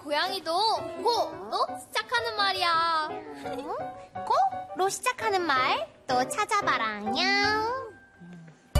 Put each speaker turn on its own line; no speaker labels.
고양이도 고로 시작하는 말이야.
고로 시작하는 말 또 찾아봐라. 냥.